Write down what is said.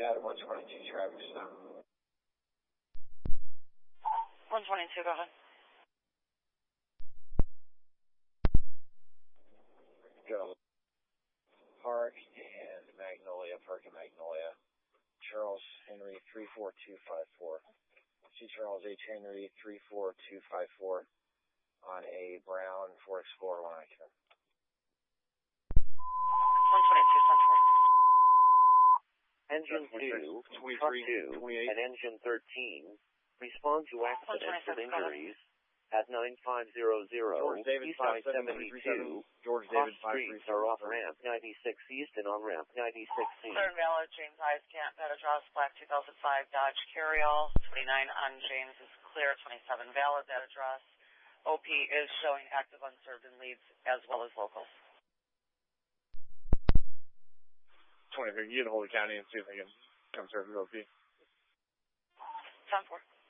at 122 traffic stop. 122, go ahead. Go. Park and Magnolia, Park and Magnolia. Charles Henry 34254. C. Charles H. Henry 34254 on a brown Ford Explorer 1 Acura. 122, Engine 2, Truck 2, and Engine 13 respond to accidents with injuries at 9500 East I-72. George Cross David streets are off ramp 96 East and on ramp 96 East. Third valid, James Eiskamp, Data Draws, Black 2005 Dodge Carryall. 29 on James is clear, 27 valid, Data Draws. OP is showing active unserved in leads as well as locals. 23, you get a hold of the county and see if they can come serve the OP. 10-4.